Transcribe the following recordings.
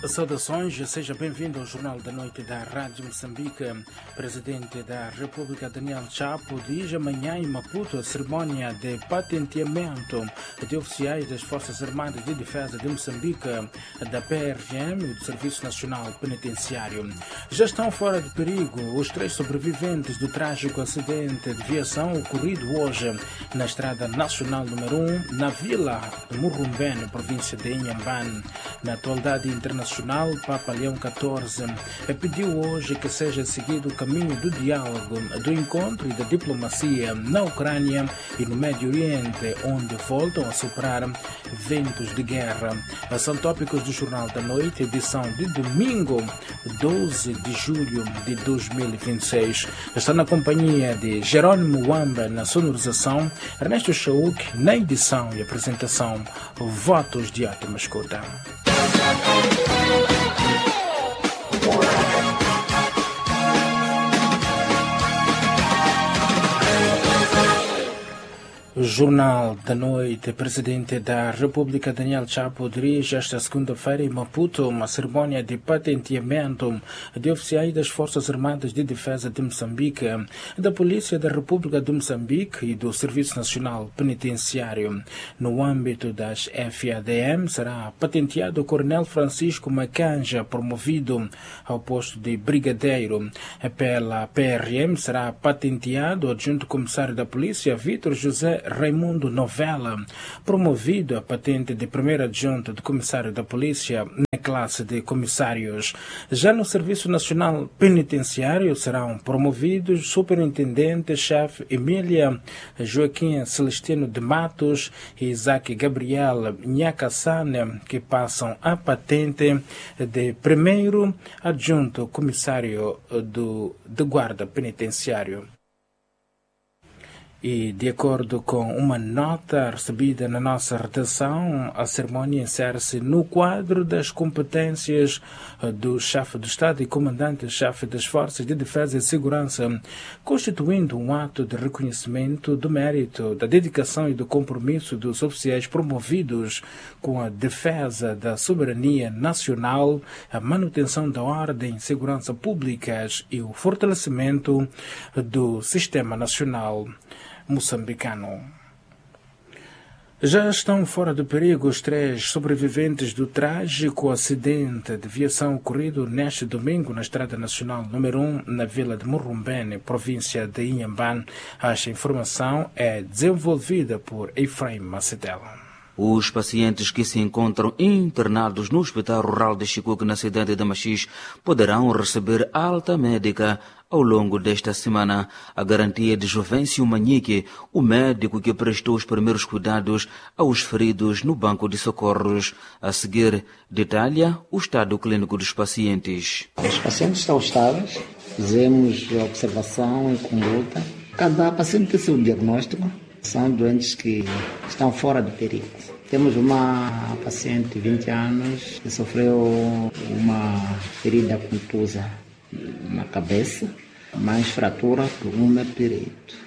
Saudações, seja bem-vindo ao Jornal da Noite da Rádio Moçambique. Presidente da República Daniel Chapo diz amanhã em Maputo a cerimónia de patenteamento de oficiais das Forças Armadas de Defesa de Moçambique, da PRM e do Serviço Nacional Penitenciário. Já estão fora de perigo os 3 sobreviventes do trágico acidente de viação ocorrido hoje na Estrada Nacional número 1, na vila de Murrumbene, província de Inhambane. Na atualidade internacional, Papa Leão XIV pediu hoje que seja seguido o caminho do diálogo, do encontro e da diplomacia na Ucrânia e no Médio Oriente, onde voltam a soprar ventos de guerra. São tópicos do Jornal da Noite, edição de domingo, 12 de julho de 2026. Está na companhia de Jerônimo Wamba na sonorização, Ernesto Chauk na edição e apresentação. Votos de ótima escuta. Jornal da Noite. Presidente da República Daniel Chapo dirige esta segunda-feira em Maputo uma cerimónia de patenteamento de oficiais das Forças Armadas de Defesa de Moçambique, da Polícia da República de Moçambique e do Serviço Nacional Penitenciário. No âmbito das FADM será patenteado o Coronel Francisco Macanja, promovido ao posto de brigadeiro. Pela PRM será patenteado o adjunto comissário da Polícia Vítor José Raimundo Novella, promovido a patente de primeiro adjunto de comissário da Polícia na classe de comissários. Já no Serviço Nacional Penitenciário serão promovidos superintendente-chefe Emília Joaquim Celestino de Matos e Isaac Gabriel Nhacassane, que passam a patente de primeiro adjunto comissário de guarda penitenciário. E, de acordo com uma nota recebida na nossa redação, a cerimónia insere-se no quadro das competências do chefe do Estado e comandante-chefe das Forças de Defesa e Segurança, constituindo um ato de reconhecimento do mérito, da dedicação e do compromisso dos oficiais promovidos com a defesa da soberania nacional, a manutenção da ordem e segurança públicas e o fortalecimento do sistema nacional moçambicano. Já estão fora de perigo os 3 sobreviventes do trágico acidente de viação ocorrido neste domingo na Estrada Nacional número 1, na vila de Murrumbene, província de Inhambane. Esta informação é desenvolvida por Efraim Macedela. Os pacientes que se encontram internados no Hospital Rural de Chikuque, na cidade de Machis, poderão receber alta médica ao longo desta semana. A garantia de Jovencio Manique, o médico que prestou os primeiros cuidados aos feridos no banco de socorros. A seguir, detalha o estado clínico dos pacientes. Os pacientes estão estáveis, fizemos observação e conduta. Cada paciente tem seu diagnóstico. São doentes que estão fora de perigo. Temos uma paciente de 20 anos que sofreu uma ferida contusa na cabeça, mais fratura do úmero direito.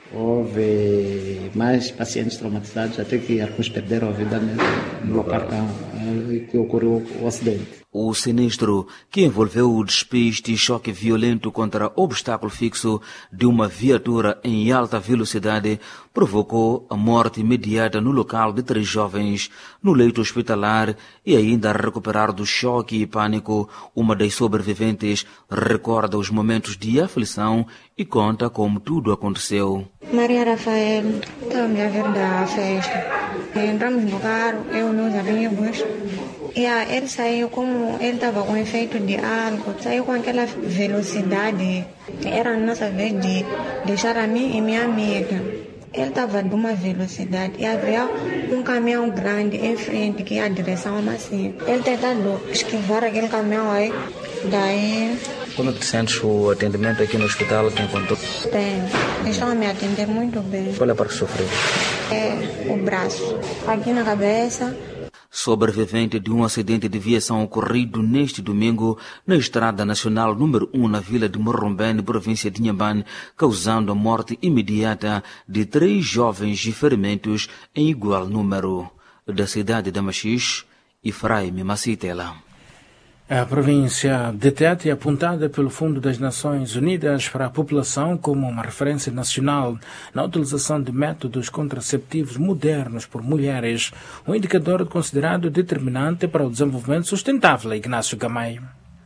Houve mais pacientes traumatizados, até que alguns perderam a vida no local que ocorreu o acidente. O sinistro, que envolveu o despiste e choque violento contra obstáculo fixo de uma viatura em alta velocidade, provocou a morte imediata no local de 3 jovens. No leito hospitalar e ainda a recuperar do choque e pânico, uma das sobreviventes recorda os momentos de aflição e conta como tudo aconteceu. Maria Rafael, estamos a vir da festa. Entramos no carro, eu e meus amigos. E ele saiu, como ele estava com efeito de álcool, saiu com aquela velocidade. Era a nossa vez de deixar a mim e minha amiga. Ele estava de uma velocidade e havia um caminhão grande em frente que ia em direção a Macia. Ele tentando esquivar aquele caminhão aí, daí... Como te sentes o atendimento aqui no hospital que encontrou? Bem, estão a me atender muito bem. Qual é a parte que sofreu? É o braço, aqui na cabeça. Sobrevivente de um acidente de viação ocorrido neste domingo na Estrada Nacional número 1 na vila de Murrumbene, província de Inhambane, causando a morte imediata de 3 jovens e ferimentos em igual número. Da cidade de Machis, Efraim Macedela. A província de Tete é apontada pelo Fundo das Nações Unidas para a População como uma referência nacional na utilização de métodos contraceptivos modernos por mulheres, um indicador considerado determinante para o desenvolvimento sustentável. Ignácio Gamay.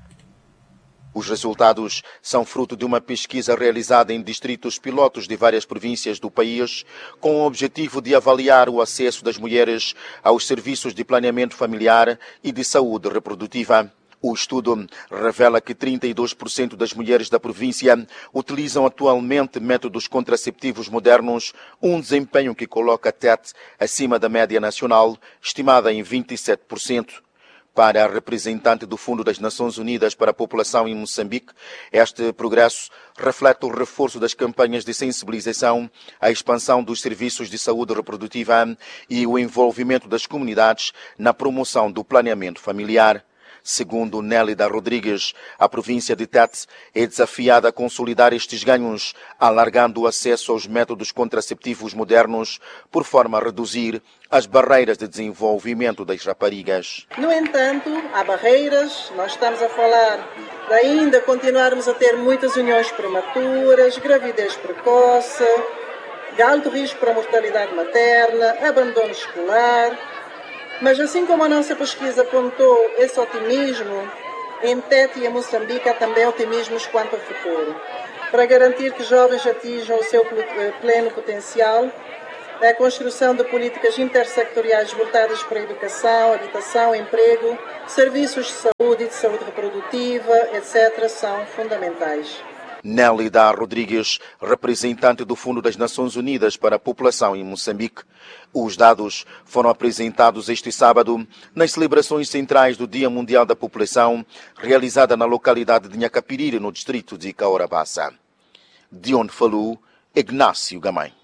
Os resultados são fruto de uma pesquisa realizada em distritos pilotos de várias províncias do país, com o objetivo de avaliar o acesso das mulheres aos serviços de planeamento familiar e de saúde reprodutiva. O estudo revela que 32% das mulheres da província utilizam atualmente métodos contraceptivos modernos, um desempenho que coloca a Tete acima da média nacional, estimada em 27%. Para a representante do Fundo das Nações Unidas para a População em Moçambique, este progresso reflete o reforço das campanhas de sensibilização, a expansão dos serviços de saúde reprodutiva e o envolvimento das comunidades na promoção do planeamento familiar. Segundo Nélida Rodrigues, a província de Tete é desafiada a consolidar estes ganhos, alargando o acesso aos métodos contraceptivos modernos, por forma a reduzir as barreiras de desenvolvimento das raparigas. No entanto, há barreiras. Nós estamos a falar de ainda continuarmos a ter muitas uniões prematuras, gravidez precoce, de alto risco para a mortalidade materna, abandono escolar. Mas assim como a nossa pesquisa apontou esse otimismo, em Tete e em Moçambique há também otimismos quanto ao futuro. Para garantir que jovens atinjam o seu pleno potencial, a construção de políticas intersectoriais voltadas para a educação, habitação, emprego, serviços de saúde e de saúde reprodutiva, etc., são fundamentais. Nélida Rodrigues, representante do Fundo das Nações Unidas para a População em Moçambique. Os dados foram apresentados este sábado nas celebrações centrais do Dia Mundial da População, realizada na localidade de Nhacapiriri, no distrito de Caorabassa. De onde falou Ignácio Gamay.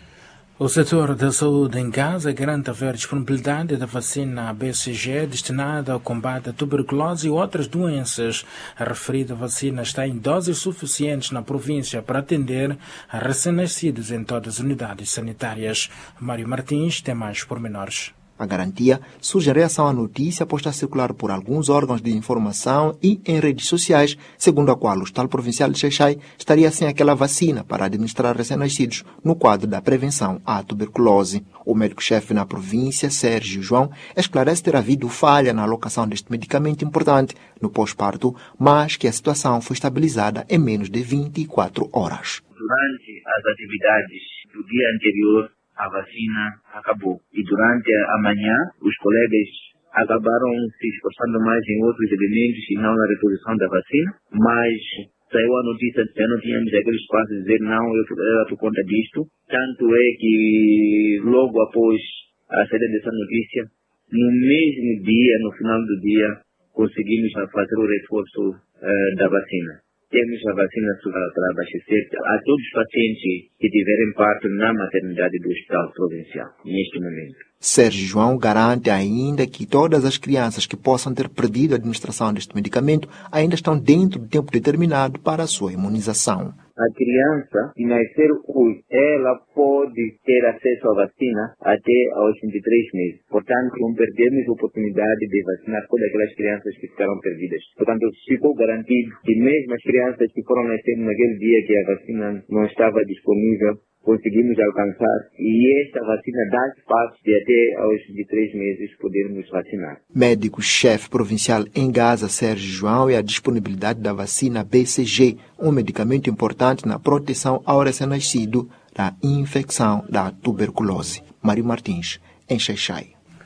O setor da saúde em Gaza garante haver disponibilidade da vacina BCG destinada ao combate à tuberculose e outras doenças. A referida vacina está em doses suficientes na província para atender a recém-nascidos em todas as unidades sanitárias. Mário Martins tem mais pormenores. A garantia surge em reação à notícia posta a circular por alguns órgãos de informação e em redes sociais, segundo a qual o Hospital Provincial de Xai-Xai estaria sem aquela vacina para administrar recém-nascidos no quadro da prevenção à tuberculose. O médico-chefe na província, Sérgio João, esclarece ter havido falha na alocação deste medicamento importante no pós-parto, mas que a situação foi estabilizada em menos de 24 horas. Durante as atividades do dia anterior, a vacina acabou. E durante a manhã, os colegas acabaram se esforçando mais em outros elementos e não na reposição da vacina, mas saiu a notícia de que não tínhamos aquele espaço de dizer não, eu era por conta disto. Tanto é que logo após a saída dessa notícia, no mesmo dia, no final do dia, conseguimos fazer o reforço da vacina. Temos a vacina para abastecer a todos os pacientes que tiverem parto na maternidade do Hospital Provincial, neste momento. Sérgio João garante ainda que todas as crianças que possam ter perdido a administração deste medicamento ainda estão dentro do tempo determinado para a sua imunização. A criança que nascer hoje, ela pode ter acesso à vacina até aos 23 meses. Portanto, não perdemos a oportunidade de vacinar todas aquelas crianças que ficaram perdidas. Portanto, ficou garantido que mesmo as crianças que foram nascer naquele dia que a vacina não estava disponível, conseguimos alcançar, e esta vacina dá espaço de até aos 23 meses podermos vacinar. Médico-chefe provincial em Gaza, Sérgio João, e a disponibilidade da vacina BCG, um medicamento importante na proteção ao recém-nascido da infecção da tuberculose. Mário Martins, em Xai-Xai.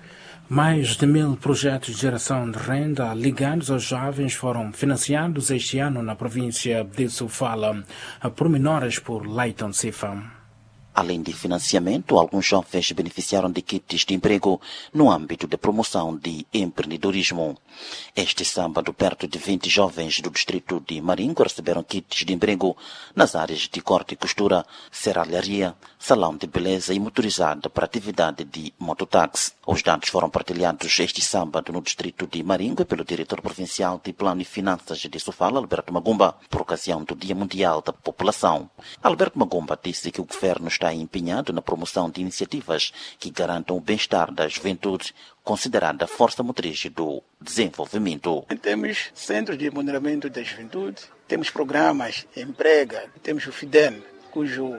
Mais de 1000 projetos de geração de renda ligados aos jovens foram financiados este ano na província de Sofala. Pormenores por Leighton Sifa. Além de financiamento, alguns jovens beneficiaram de kits de emprego no âmbito da promoção de empreendedorismo. Este sábado, perto de 20 jovens do distrito de Maringo receberam kits de emprego nas áreas de corte e costura, serralharia, salão de beleza e motorizada para atividade de mototáxi. Os dados foram partilhados este sábado no distrito de Maringo pelo diretor provincial de Plano e Finanças de Sofala, Alberto Magumba, por ocasião do Dia Mundial da População. Alberto Magumba disse que o governo está está empenhado na promoção de iniciativas que garantam o bem-estar da juventude, considerada a força motriz do desenvolvimento. Temos centros de monitoramento da juventude, temos programas Emprega, temos o FIDEN, cujo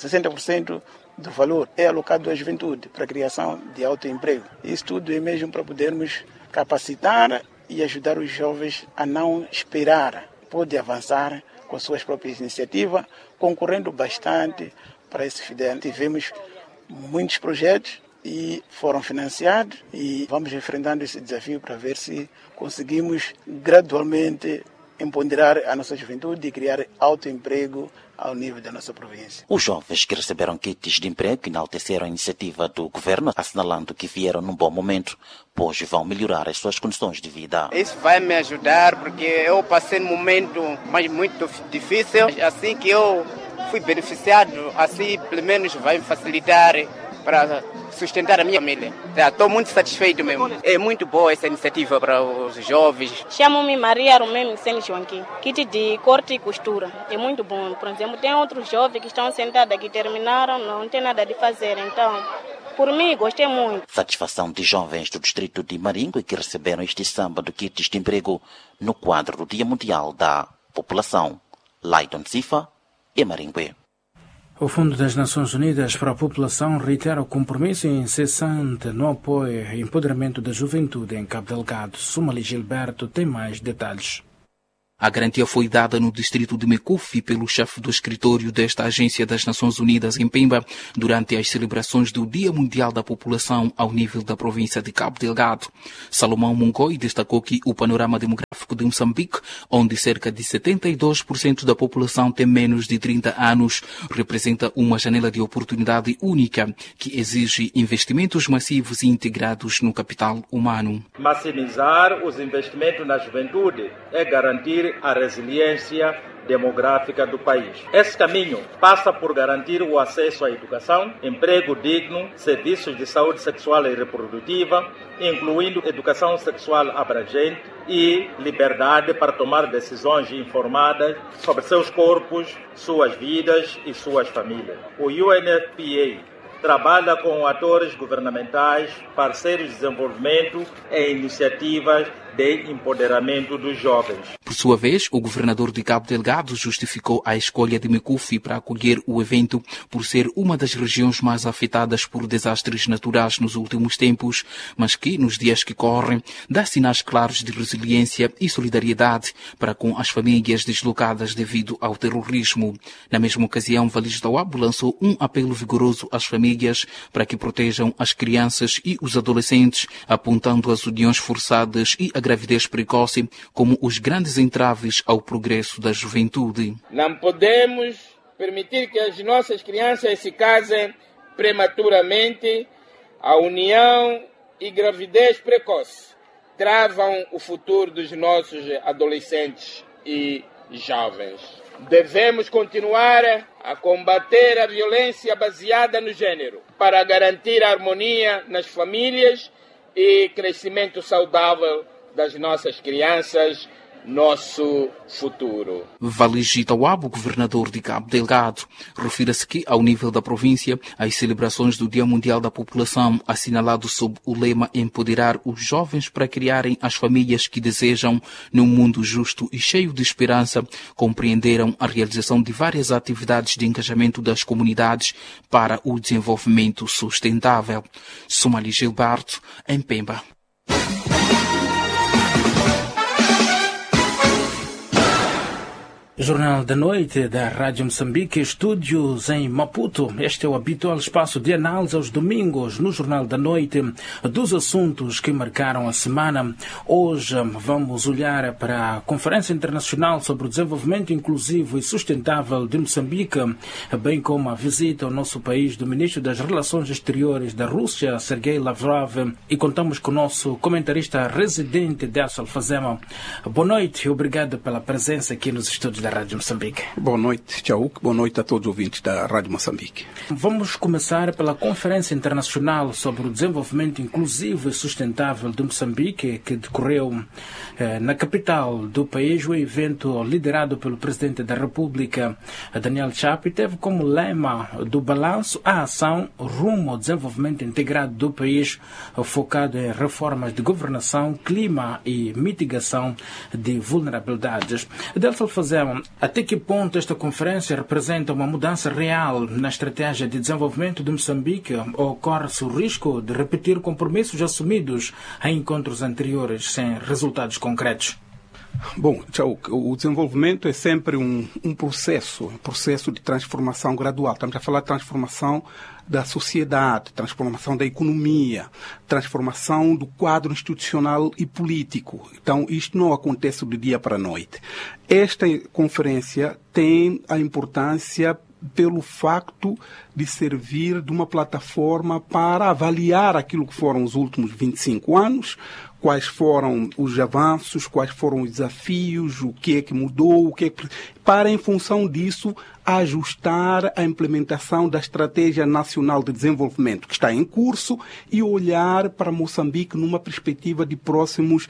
60% do valor é alocado à juventude para a criação de autoemprego. Isso tudo é mesmo para podermos capacitar e ajudar os jovens a não esperar, pode avançar com suas próprias iniciativas, concorrendo bastante para esse FIDEN. Tivemos muitos projetos e foram financiados e vamos enfrentando esse desafio para ver se conseguimos gradualmente empoderar a nossa juventude e criar autoemprego ao nível da nossa província. Os jovens que receberam kits de emprego enalteceram a iniciativa do governo, assinalando que vieram num bom momento, pois vão melhorar as suas condições de vida. Isso vai me ajudar porque eu passei num momento muito difícil. Assim que eu fui beneficiado, assim pelo menos vai me facilitar para sustentar a minha família. Estou muito satisfeito mesmo. É muito boa essa iniciativa para os jovens. Chamo-me Maria Romeu Sene Joaquim. Kit de corte e costura. É muito bom. Por exemplo, tem outros jovens que estão sentados aqui, terminaram, não tem nada de fazer. Então, por mim, gostei muito. Satisfação de jovens do distrito de Maringue que receberam este sábado kits de emprego no quadro do Dia Mundial da População. Laidon Sifa e Maringue. O Fundo das Nações Unidas para a População reitera o compromisso incessante no apoio e empoderamento da juventude em Cabo Delgado. Sumali Gilberto tem mais detalhes. A garantia foi dada no distrito de Mecufi pelo chefe do escritório desta agência das Nações Unidas em Pemba durante as celebrações do Dia Mundial da População ao nível da província de Cabo Delgado. Salomão Mungoi destacou que o panorama demográfico de Moçambique, onde cerca de 72% da população tem menos de 30 anos, representa uma janela de oportunidade única que exige investimentos massivos e integrados no capital humano. Maximizar os investimentos na juventude é garantir a resiliência demográfica do país. Esse caminho passa por garantir o acesso à educação, emprego digno, serviços de saúde sexual e reprodutiva, incluindo educação sexual abrangente e liberdade para tomar decisões informadas sobre seus corpos, suas vidas e suas famílias. O UNFPA trabalha com atores governamentais, parceiros de desenvolvimento e iniciativas de empoderamento dos jovens. Por sua vez, o governador de Cabo Delgado justificou a escolha de Mecufi para acolher o evento por ser uma das regiões mais afetadas por desastres naturais nos últimos tempos, mas que, nos dias que correm, dá sinais claros de resiliência e solidariedade para com as famílias deslocadas devido ao terrorismo. Na mesma ocasião, Valis Tawabo lançou um apelo vigoroso às famílias para que protejam as crianças e os adolescentes, apontando as uniões forçadas e a gravidez precoce como os grandes entraves ao progresso da juventude. Não podemos permitir que as nossas crianças se casem prematuramente. A união e gravidez precoce travam o futuro dos nossos adolescentes e jovens. Devemos continuar a combater a violência baseada no gênero para garantir a harmonia nas famílias e crescimento saudável das nossas crianças, nosso futuro. Valis Tawabo, governador de Cabo Delgado, refere-se que, ao nível da província, as celebrações do Dia Mundial da População, assinalado sob o lema Empoderar os Jovens para criarem as famílias que desejam num mundo justo e cheio de esperança, compreenderam a realização de várias atividades de engajamento das comunidades para o desenvolvimento sustentável. Sumali Gilberto, em Pemba. Jornal da Noite da Rádio Moçambique, estúdios em Maputo. Este é o habitual espaço de análise aos domingos no Jornal da Noite dos assuntos que marcaram a semana. Hoje vamos olhar para a Conferência Internacional sobre o Desenvolvimento Inclusivo e Sustentável de Moçambique, bem como a visita ao nosso país do Ministro das Relações Exteriores da Rússia, Sergei Lavrov, e contamos com o nosso comentarista residente dessa Alfazema. Boa noite e obrigado pela presença aqui nos estúdios da Rádio Moçambique. Boa noite, Tchauk. Boa noite a todos os ouvintes da Rádio Moçambique. Vamos começar pela Conferência Internacional sobre o Desenvolvimento Inclusivo e Sustentável de Moçambique, que decorreu na capital do país. O evento, liderado pelo Presidente da República, Daniel Chapo, teve como lema do balanço a ação rumo ao desenvolvimento integrado do país, focado em reformas de governação, clima e mitigação de vulnerabilidades. Delcio Alfazema, até que ponto esta conferência representa uma mudança real na estratégia de desenvolvimento de Moçambique, ou corre-se o risco de repetir compromissos assumidos em encontros anteriores sem resultados concretos? Bom, o desenvolvimento é sempre um processo de transformação gradual. Estamos a falar de transformação da sociedade, transformação da economia, transformação do quadro institucional e político. Então, isto não acontece do dia para a noite. Esta conferência tem a importância pelo facto de servir de uma plataforma para avaliar aquilo que foram os últimos 25 anos, quais foram os avanços, quais foram os desafios, o que é que mudou, para, em função disso, ajustar a implementação da Estratégia Nacional de Desenvolvimento, que está em curso, e olhar para Moçambique numa perspectiva de próximos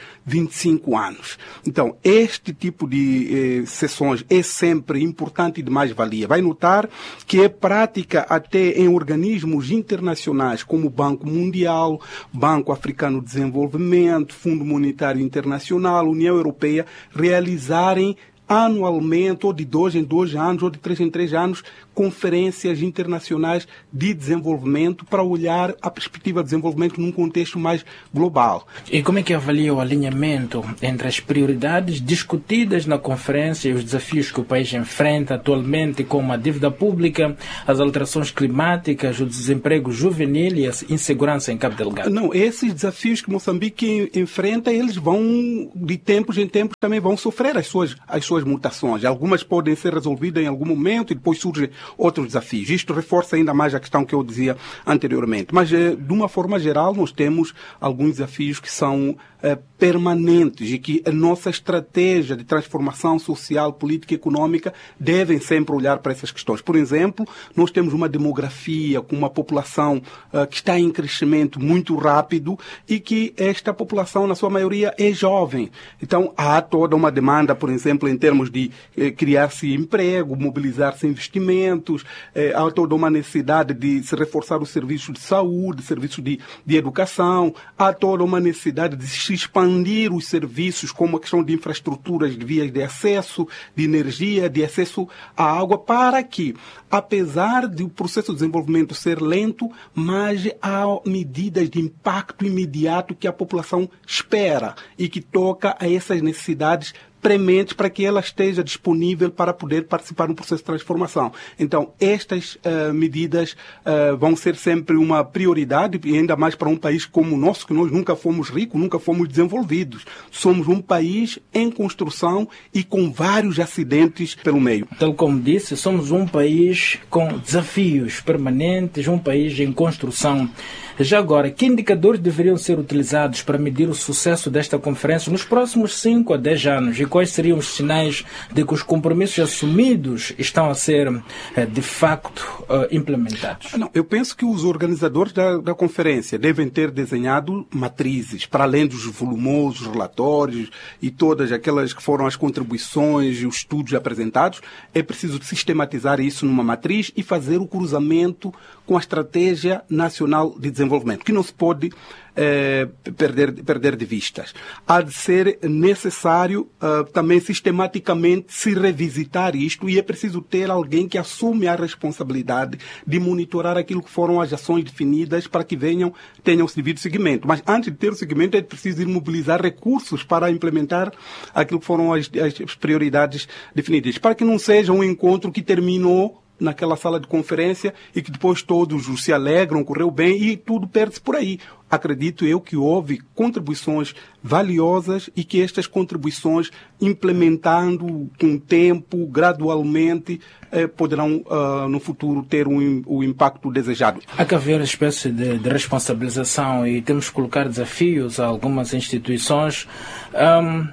25 anos. Então, este tipo de sessões é sempre importante e de mais-valia. Vai notar que é prática até em organismos internacionais, como o Banco Mundial, Banco Africano de Desenvolvimento, Fundo Monetário Internacional, União Europeia, realizarem anualmente, ou de 2 em 2 anos, ou de 3 em 3 anos, conferências internacionais de desenvolvimento para olhar a perspectiva de desenvolvimento num contexto mais global. E como é que avalia o alinhamento entre as prioridades discutidas na conferência e os desafios que o país enfrenta atualmente, como a dívida pública, as alterações climáticas, o desemprego juvenil e a insegurança em Cabo Delgado? Não, esses desafios que Moçambique enfrenta, eles vão, de tempos em tempos, também vão sofrer as suas mutações. Algumas podem ser resolvidas em algum momento e depois surgem outros desafios. Isto reforça ainda mais a questão que eu dizia anteriormente. Mas, de uma forma geral, nós temos alguns desafios que são permanentes e que a nossa estratégia de transformação social, política e econômica devem sempre olhar para essas questões. Por exemplo, nós temos uma demografia com uma população que está em crescimento muito rápido e que esta população, na sua maioria, é jovem. Então, há toda uma demanda, por exemplo, em termos de criar-se emprego, mobilizar-se investimentos, há toda uma necessidade de se reforçar os serviços de saúde, serviços de educação, há toda uma necessidade de se expandir os serviços, como a questão de infraestruturas, de vias de acesso, de energia, de acesso à água, para que, apesar do processo de desenvolvimento ser lento, mas há medidas de impacto imediato que a população espera e que toca a essas necessidades prementes para que ela esteja disponível para poder participar no processo de transformação. Então, estas medidas vão ser sempre uma prioridade, e ainda mais para um país como o nosso, que nós nunca fomos ricos, nunca fomos desenvolvidos. Somos um país em construção e com vários acidentes pelo meio. Tal como disse, somos um país com desafios permanentes, um país em construção. Já agora, que indicadores deveriam ser utilizados para medir o sucesso desta conferência nos próximos 5 a 10 anos? E quais seriam os sinais de que os compromissos assumidos estão a ser, de facto, implementados? Não, eu penso que os organizadores da conferência devem ter desenhado matrizes, para além dos volumosos relatórios e todas aquelas que foram as contribuições e os estudos apresentados. É preciso sistematizar isso numa matriz e fazer o cruzamento com a Estratégia Nacional de Desenvolvimento, que não se pode perder de vistas. Há de ser necessário também sistematicamente se revisitar isto, e é preciso ter alguém que assume a responsabilidade de monitorar aquilo que foram as ações definidas para que tenham o devido seguimento. Mas antes de ter o seguimento é preciso ir mobilizar recursos para implementar aquilo que foram as prioridades definidas, para que não seja um encontro que terminou naquela sala de conferência e que depois todos se alegram, correu bem e tudo perde-se por aí. Acredito eu que houve contribuições valiosas e que estas contribuições, implementando com tempo, gradualmente, poderão no futuro ter o impacto desejado. Há que haver uma espécie de responsabilização e temos que colocar desafios a algumas instituições.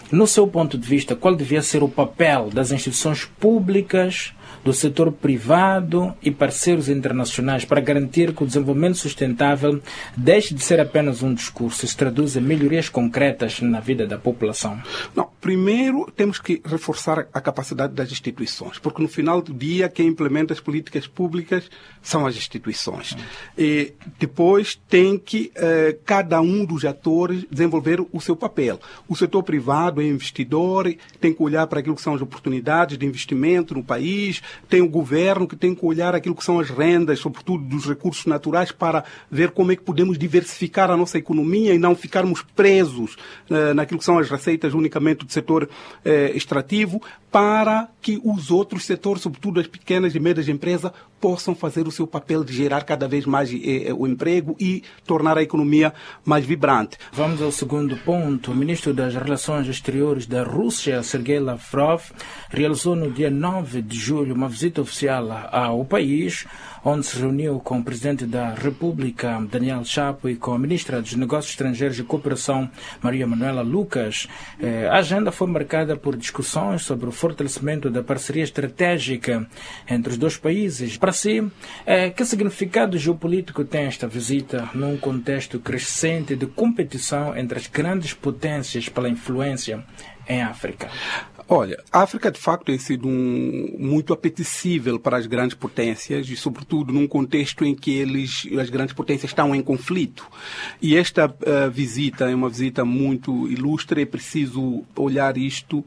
No seu ponto de vista, qual devia ser o papel das instituições públicas, do setor privado e parceiros internacionais para garantir que o desenvolvimento sustentável deixe de ser apenas um discurso e se traduz em melhorias concretas na vida da população? Não, primeiro temos que reforçar a capacidade das instituições, porque no final do dia quem implementa as políticas públicas são as instituições. E depois tem que cada um dos atores desenvolver o seu papel. O setor privado é investidor, tem que olhar para aquilo que são as oportunidades de investimento no país, tem o governo que tem que olhar aquilo que são as rendas, sobretudo dos recursos naturais, para ver como é que podemos diversificar a nossa economia e não ficarmos presos naquilo que são as receitas unicamente do setor extrativo, para que os outros setores, sobretudo as pequenas e médias empresas, possam fazer o seu papel de gerar cada vez mais o emprego e tornar a economia mais vibrante. Vamos ao segundo ponto. O ministro das Relações Exteriores da Rússia, Sergei Lavrov, realizou no dia 9 de julho uma visita oficial ao país, onde se reuniu com o presidente da República, Daniel Chapo, e com a ministra dos Negócios Estrangeiros e Cooperação, Maria Manuela Lucas. A agenda foi marcada por discussões sobre o fortalecimento da parceria estratégica entre os dois países. Para si, que significado geopolítico tem esta visita num contexto crescente de competição entre as grandes potências pela influência em África? Olha, a África de facto tem sido muito apetecível para as grandes potências e sobretudo num contexto em que as grandes potências estão em conflito. E esta visita é uma visita muito ilustre, é preciso olhar isto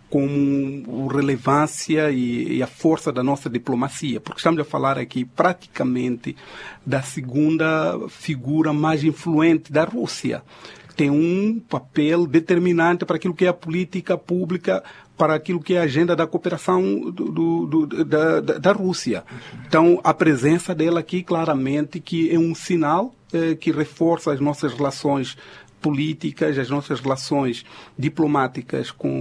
como relevância e a força da nossa diplomacia, porque estamos a falar aqui praticamente da segunda figura mais influente da Rússia. Tem um papel determinante para aquilo que é a política pública, para aquilo que é a agenda da cooperação da Rússia. Então, a presença dela aqui, claramente, que é um sinal que reforça as nossas relações políticas, as nossas relações diplomáticas com